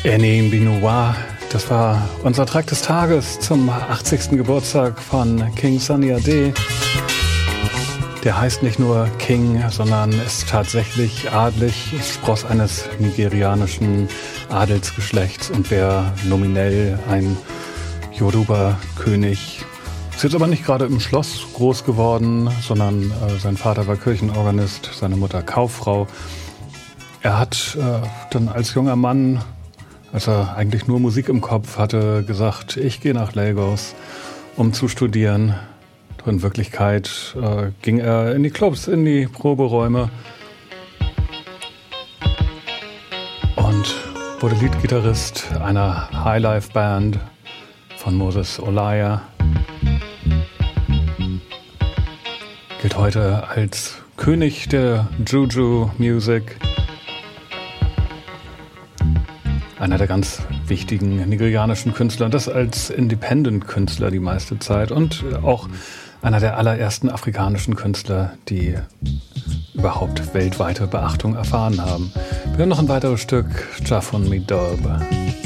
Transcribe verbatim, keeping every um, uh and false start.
Annie Benoit, das war unser Track des Tages zum achtzigsten Geburtstag von King Sunny Ade. Der heißt nicht nur King, sondern ist tatsächlich adlig, ist Spross eines nigerianischen Adelsgeschlechts und wäre nominell ein Yoruba-König. Ist jetzt aber nicht gerade im Schloss groß geworden, sondern äh, sein Vater war Kirchenorganist, seine Mutter Kauffrau. Er hat äh, dann als junger Mann, als er eigentlich nur Musik im Kopf hatte, gesagt, ich gehe nach Lagos, um zu studieren. Doch in Wirklichkeit äh, ging er in die Clubs, in die Proberäume und wurde Leadgitarrist einer Highlife-Band von Moses Olaya. Gilt heute als König der Juju Music. Einer der ganz wichtigen nigerianischen Künstler, das als Independent-Künstler die meiste Zeit und auch einer der allerersten afrikanischen Künstler, die überhaupt weltweite Beachtung erfahren haben. Wir hören noch ein weiteres Stück, Jah von Me Dub.